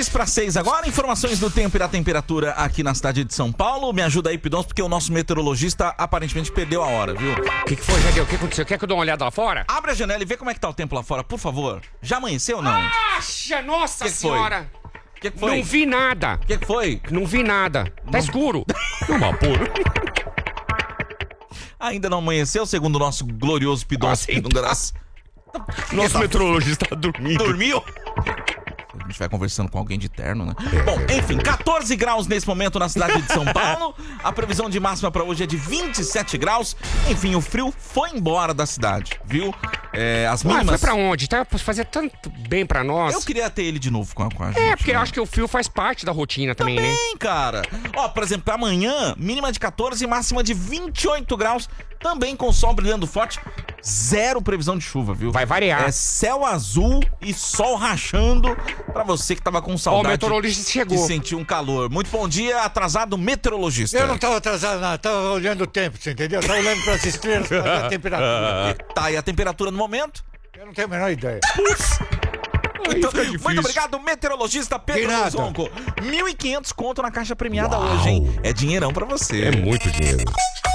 6:06 agora, informações do tempo e da temperatura aqui na cidade de São Paulo. Me ajuda aí, Pidons, porque o nosso meteorologista aparentemente perdeu a hora, viu? O que foi, Jadeu? O que aconteceu? Quer que eu dê uma olhada lá fora? Abre a janela e vê como é que tá o tempo lá fora, por favor. Já amanheceu ou não? Nossa Que foi? senhora! O que foi? Não vi nada. O que foi? Não vi nada. Tá escuro. Uma porra. Ainda não amanheceu, segundo o nosso glorioso Pidons. Nosso meteorologista tá dormindo. Dormiu? A gente vai conversando com alguém de terno, né? Bom, enfim, 14 graus nesse momento na cidade de São Paulo. A previsão de máxima pra hoje é de 27 graus. Enfim, o frio foi embora da cidade, viu? As mínimas... Foi pra onde? Tá fazer tanto bem pra nós. Eu queria ter ele de novo com a gente. Porque eu acho que o frio faz parte da rotina também, né? Cara. Ó, por exemplo, amanhã, mínima de 14 e máxima de 28 graus. Também com sol brilhando forte. Zero previsão de chuva, viu? Vai variar. É céu azul e sol rachando pra você que tava com saudade. O meteorologista chegou. De sentir um calor. Muito bom dia, atrasado meteorologista. Eu não tava atrasado nada, tava olhando o tempo, você entendeu? Tava olhando pras estrelas, pra ver a temperatura. Tá, e a temperatura no momento? Eu não tenho a menor ideia. Muito obrigado, meteorologista Pedro Zonco. 1.500 conto na caixa premiada hoje, hein? É dinheirão pra você. É muito dinheiro.